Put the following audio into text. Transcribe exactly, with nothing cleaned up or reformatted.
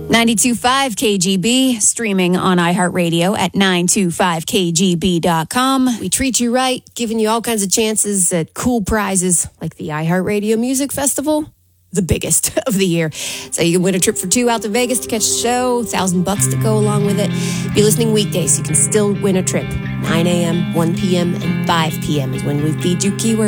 ninety-two point five K G B, streaming on iHeartRadio at nine two five K G B dot com. We treat you right, giving you all kinds of chances at cool prizes like the iHeartRadio Music Festival, the biggest of the year. So you can win a trip for two out to Vegas to catch the show, thousand bucks to go along with it. If you're listening weekdays, you can still win a trip. nine a.m., one p.m., and five p.m. is when we feed you keywords.